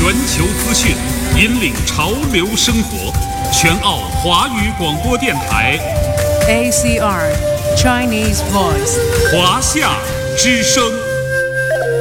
全球资讯，引领潮流生活。全澳华语广播电台 ACR Chinese Voice 华夏之声。